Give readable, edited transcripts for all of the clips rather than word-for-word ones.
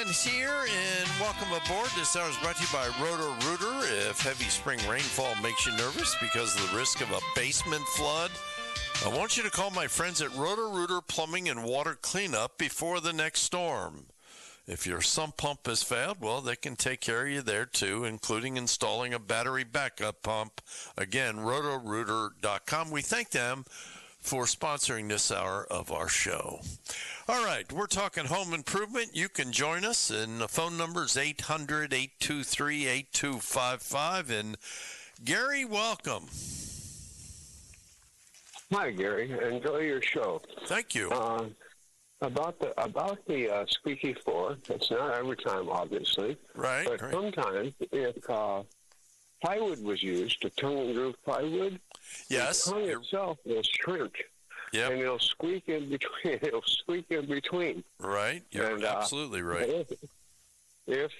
here, and welcome aboard. This hour is brought to you by Roto-Rooter. If heavy spring rainfall makes you nervous because of the risk of a basement flood, I want you to call my friends at Roto-Rooter Plumbing and Water Cleanup before the next storm. If your sump pump has failed, well, they can take care of you there too, including installing a battery backup pump. Again, rotorooter.com. We thank them for sponsoring this hour of our show. All right, we're talking home improvement. You can join us, and the phone number is 800-823-8255. And Gary, welcome. Hi, Gary. Enjoy your show. Thank you. About the squeaky floor, it's not every time, obviously. Right. But sometimes, if plywood was used, the tongue and groove plywood, yes, the tongue itself will shrink. Yep. And it'll squeak in between. Right. You're absolutely right. If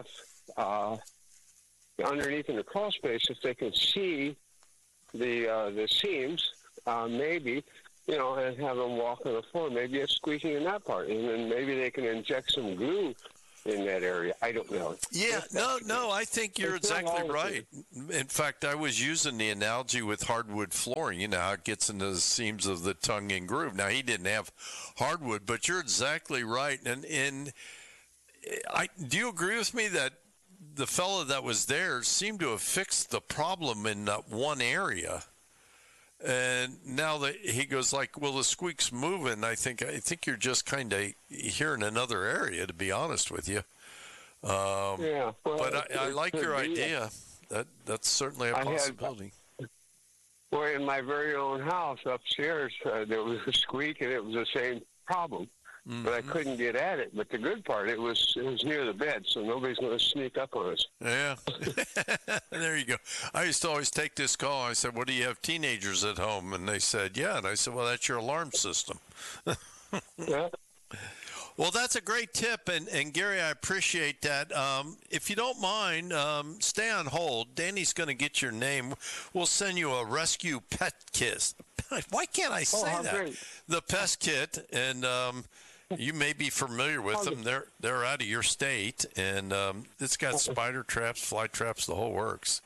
underneath in the crawl space, if they can see the seams, maybe, and have them walk on the floor, maybe it's squeaking in that part, and then maybe they can inject some glue in that area. I don't know. Yeah, no, I think you're exactly right. In fact, I was using the analogy with hardwood flooring. You know how it gets into the seams of the tongue and groove. Now, he didn't have hardwood, but you're exactly right. And do you agree with me that the fellow that was there seemed to have fixed the problem in that one area? And now that he goes like, well, the squeak's moving, I think you're just kind of here in another area, to be honest with you. Yeah, well, but I like your idea. That's certainly a possibility. Well, in my very own house upstairs, there was a squeak, and it was the same problem. Mm-hmm. But I couldn't get at it. But the good part, it was near the bed, so nobody's going to sneak up on us. Yeah. There you go. I used to always take this call. I said, "What, do you have teenagers at home?" And they said, "Yeah." And I said, "Well, that's your alarm system." Yeah. Well, that's a great tip, and Gary, I appreciate that. If you don't mind, stay on hold. Danny's going to get your name. We'll send you a rescue pet kit. Why can't I say that? Great. The pest kit, and you may be familiar with them. They're out of your state, and it's got spider traps, fly traps, the whole works.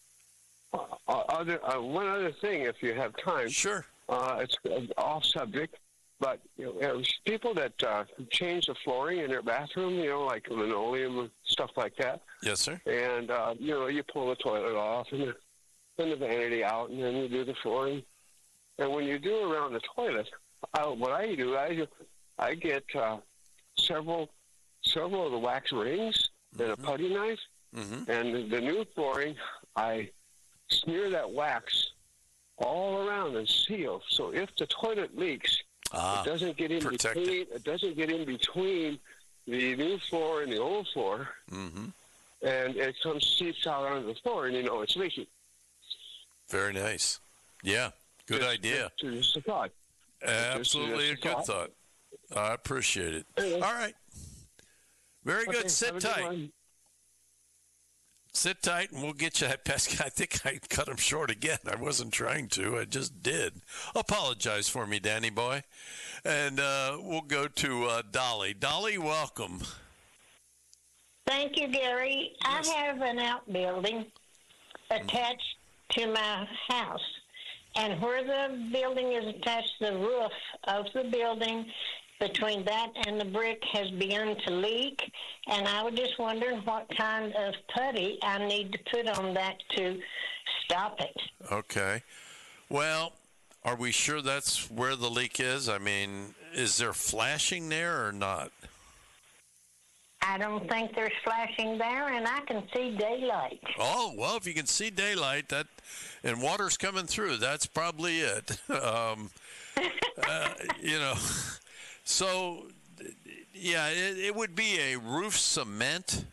One other thing, if you have time. Sure. It's off subject, but people that change the flooring in their bathroom, like linoleum and stuff like that. Yes, sir. And you pull the toilet off and the vanity out, and then you do the flooring. And when you do around the toilet, what I do, I get several of the wax rings and a putty knife, and the new flooring, I smear that wax all around and seal. So if the toilet leaks, it doesn't get in between. It doesn't get in between the new floor and the old floor, and it seeps out onto the floor, and it's leaking. Very nice. Yeah. Good idea. Just a thought. Absolutely a good thought. I appreciate it. All right. Very good. Sit tight. Sit tight, and we'll get you that pest. I think I cut him short again. I wasn't trying to. I just did. Apologize for me, Danny boy. And we'll go to Dolly. Dolly, welcome. Thank you, Gary. Yes. I have an outbuilding attached to my house. And where the building is attached to the roof of the building, between that and the brick has begun to leak. And I was just wondering what kind of putty I need to put on that to stop it. Okay. Well, are we sure that's where the leak is? I mean, is there flashing there or not? I don't think there's flashing there, and I can see daylight. Oh, well, if you can see daylight, and water's coming through, that's probably it. So, yeah, it would be a roof cement.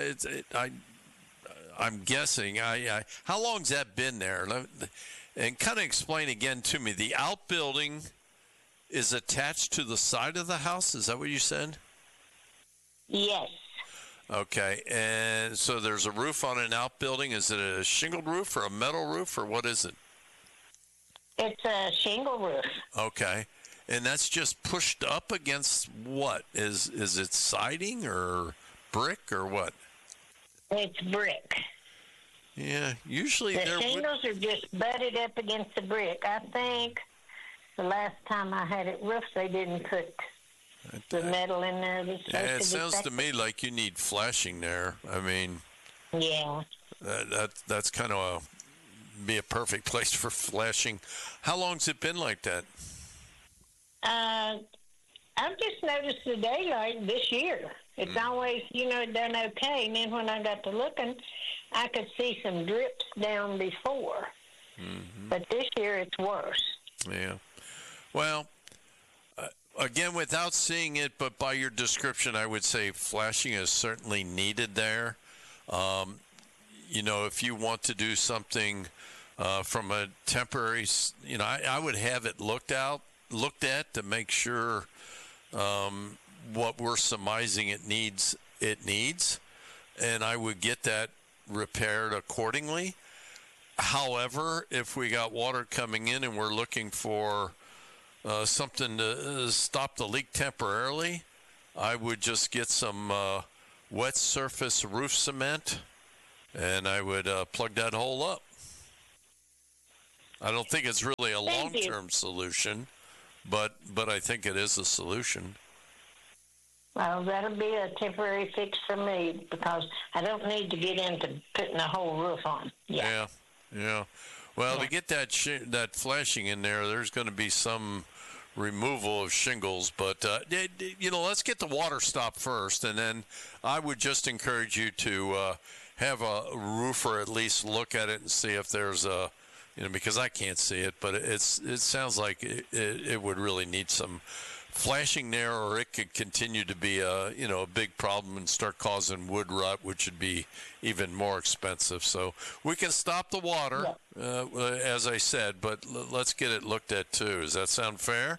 I'm guessing. How long's that been there? And kind of explain again to me. The outbuilding is attached to the side of the house. Is that what you said? Yes. Okay, and so there's a roof on an outbuilding. Is it a shingled roof or a metal roof, or what is it? It's a shingle roof. Okay, And that's just pushed up against what? Is it siding or brick or what? It's brick. Yeah, usually the shingles are just butted up against the brick. I think the last time I had it roofed, they didn't put the metal in there. It sounds to me like you need flashing there. I mean, yeah, that's kind of be a perfect place for flashing. How long's it been like that? I've just noticed the daylight this year. It's always, done okay. And then when I got to looking, I could see some drips down before. Mm-hmm. But this year it's worse. Yeah. Well, again, without seeing it, but by your description, I would say flashing is certainly needed there. If you want to do something from a temporary, I would have it looked at to make sure what we're surmising it needs, and I would get that repaired accordingly. However, if we got water coming in and we're looking for something to stop the leak temporarily, I would just get some wet surface roof cement, and I would plug that hole up. I don't think it's really a long-term solution, but I think it is a solution. Well, that'll be a temporary fix for me because I don't need to get into putting the whole roof on. Yeah. Well, to get that flashing in there, there's going to be some removal of shingles. But, let's get the water stopped first, and then I would just encourage you to have a roofer at least look at it and see if there's a, because I can't see it, but it sounds like it would really need some flashing there, or it could continue to be a big problem and start causing wood rot, which would be even more expensive. So we can stop the water, as I said, but let's get it looked at too. Does that sound fair?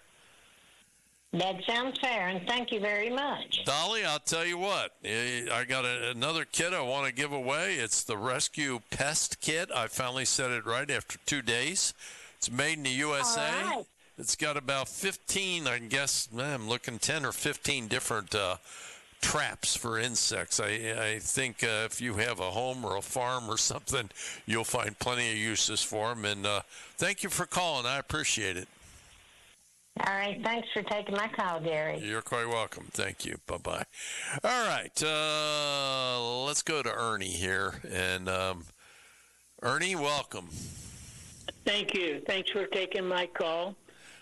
That sounds fair, and thank you very much. Dolly, I'll tell you what. I got another kit I want to give away. It's the Rescue Pest Kit. I finally said it right after 2 days. It's made in the USA. All right. It's got about 15, I guess, I'm looking 10 or 15 different traps for insects. I think if you have a home or a farm or something, you'll find plenty of uses for them. And thank you for calling. I appreciate it. All right. Thanks for taking my call, Gary. You're quite welcome. Thank you. Bye-bye. All right. Let's go to Ernie here. And Ernie, welcome. Thank you. Thanks for taking my call.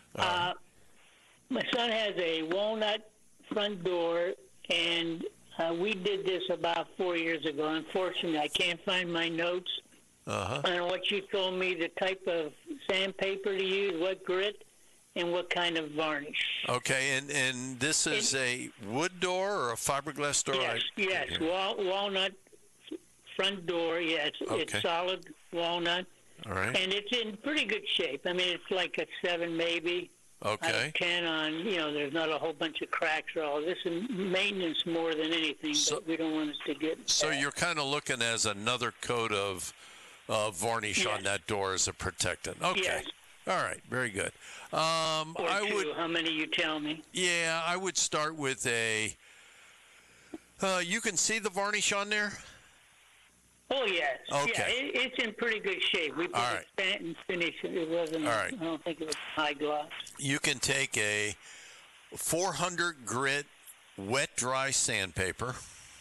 My son has a walnut front door, and we did this about 4 years ago. Unfortunately, I can't find my notes on what you told me, the type of sandpaper to use, what grit, and what kind of varnish. Okay, and this is a wood door or a fiberglass door? Yes, walnut front door, yes. Okay. It's solid walnut. All right. And it's in pretty good shape. I mean, it's like a 7 maybe. Okay. Out of 10 on, there's not a whole bunch of cracks or all this. And maintenance more than anything, but we don't want us to get... So you're kind of looking as another coat of varnish on that door as a protectant. Okay. Yes. All right. Very good. How many you tell me? Yeah, I would start with a... you can see the varnish on there? Oh, yes. Okay. Yeah, it's in pretty good shape. We put it sand and finish it. It wasn't, I don't think it was high gloss. You can take a 400 grit wet dry sandpaper,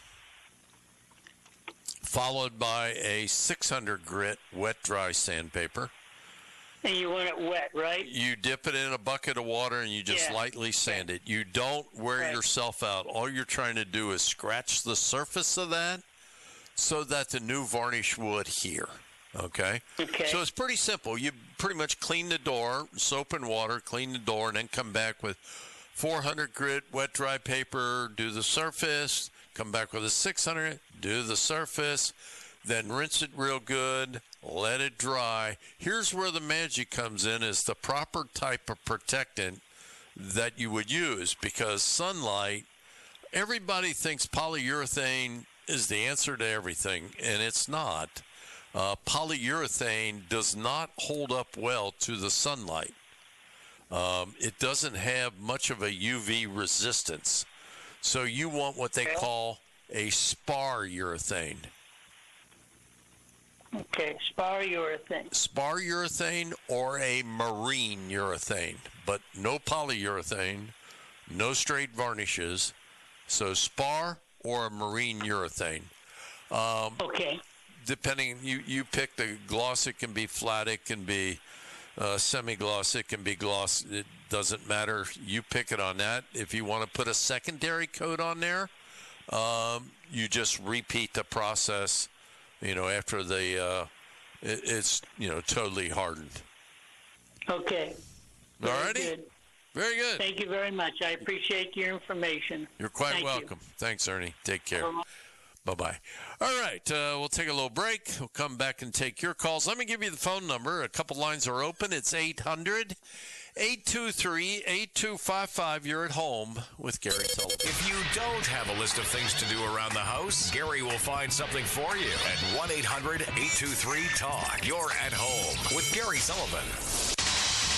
followed by a 600 grit wet dry sandpaper. And you want it wet, right? You dip it in a bucket of water and you just lightly sand it. You don't wear yourself out. All you're trying to do is scratch the surface of that so that the new varnish would adhere. Okay? So it's pretty simple. You pretty much clean the door, soap and water, clean the door, and then come back with 400 grit wet dry paper, do the surface, come back with a 600, do the surface, then rinse it real good, let it dry. Here's where the magic comes in, is the proper type of protectant that you would use, because sunlight, everybody thinks polyurethane is the answer to everything, and it's not. Polyurethane does not hold up well to the sunlight. It doesn't have much of a UV resistance. So you want what they call a spar urethane. Okay, spar urethane. Spar urethane or a marine urethane, but no polyurethane, no straight varnishes. So spar or a marine urethane. Okay. Depending, you pick the gloss. It can be flat. It can be semi-gloss. It can be gloss. It doesn't matter. You pick it on that. If you want to put a secondary coat on there, you just repeat the process. After it's totally hardened. Okay. All righty. Very good. Thank you very much. I appreciate your information. You're quite welcome. Thanks, Ernie. Take care. Bye-bye. All right, we'll take a little break. We'll come back and take your calls. Let me give you the phone number. A couple lines are open. It's 800-823-8255. You're at home with Gary Sullivan. If you don't have a list of things to do around the house, Gary will find something for you at 1-800-823-TALK. You're at home with Gary Sullivan.